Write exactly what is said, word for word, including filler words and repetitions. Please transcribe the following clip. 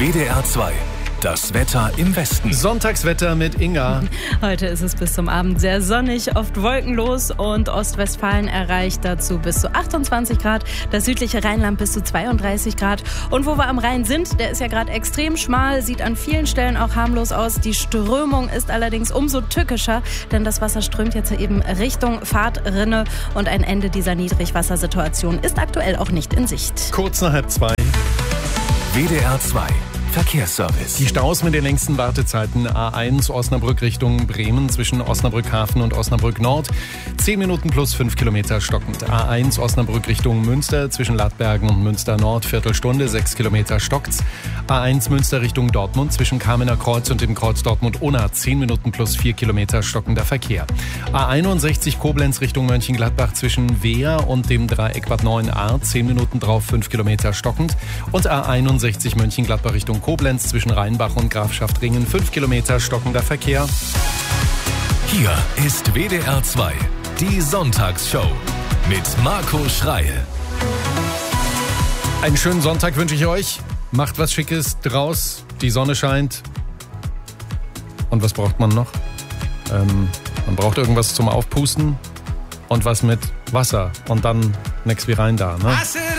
W D R zwei. Das Wetter im Westen. Sonntagswetter mit Inga. Heute ist es bis zum Abend sehr sonnig, oft wolkenlos und Ostwestfalen erreicht dazu bis zu achtundzwanzig Grad. Das südliche Rheinland bis zu zweiunddreißig Grad. Und wo wir am Rhein sind, der ist ja gerade extrem schmal, sieht an vielen Stellen auch harmlos aus. Die Strömung ist allerdings umso tückischer, denn das Wasser strömt jetzt eben Richtung Fahrtrinne und ein Ende dieser Niedrigwassersituation ist aktuell auch nicht in Sicht. Kurz nach halb zwei. W D R zwei. Verkehrsservice. Die Staus mit den längsten Wartezeiten. A eins Osnabrück Richtung Bremen zwischen Osnabrück Hafen und Osnabrück Nord. zehn Minuten plus fünf Kilometer stockend. A eins Osnabrück Richtung Münster zwischen Ladbergen und Münster Nord. Viertelstunde, sechs Kilometer stockt's. A eins Münster Richtung Dortmund zwischen Kamener Kreuz und dem Kreuz Dortmund-Unna. zehn Minuten plus vier Kilometer stockender Verkehr. A einundsechzig Koblenz Richtung Mönchengladbach zwischen Wehr und dem Dreieck Bad neun a. zehn Minuten drauf, fünf Kilometer stockend. Und A einundsechzig Mönchengladbach Richtung Koblenz zwischen Rheinbach und Grafschaft-Ringen. fünf Kilometer stockender Verkehr. Hier ist W D R zwei. Die Sonntagsshow mit Marco Schreil. Einen schönen Sonntag wünsche ich euch. Macht was Schickes draus. Die Sonne scheint. Und was braucht man noch? Ähm, man braucht irgendwas zum Aufpusten und was mit Wasser. Und dann nix wie rein da, ne?